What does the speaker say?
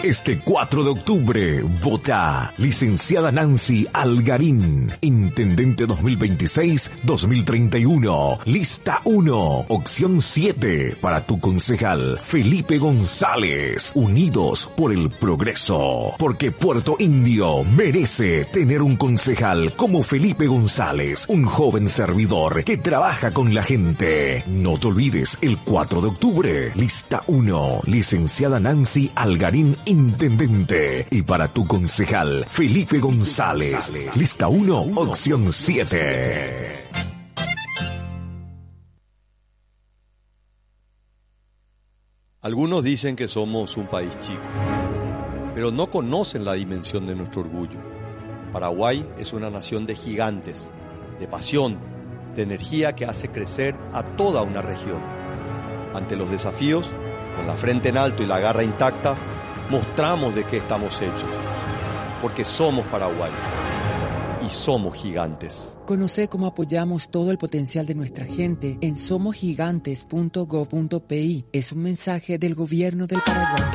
Este 4 de octubre, vota licenciada Nancy Algarín, Intendente 2026-2031, lista 1, opción 7, para tu concejal Felipe González. Unidos por el progreso, porque Puerto Indio merece tener un concejal como Felipe González, un joven servidor que trabaja con la gente. No te olvides, el 4 de octubre, lista 1, licenciada Nancy Algarín, Intendente. Y para tu concejal, Felipe González, lista 1, opción 7. Algunos dicen que somos un país chico, pero no conocen la dimensión de nuestro orgullo. Paraguay es una nación de gigantes, de pasión, de energía que hace crecer a toda una región. Ante los desafíos, con la frente en alto y la garra intacta, mostramos de qué estamos hechos, porque somos Paraguay y somos gigantes. Conoce cómo apoyamos todo el potencial de nuestra gente en somosgigantes.go.pi. Es un mensaje del Gobierno del Paraguay.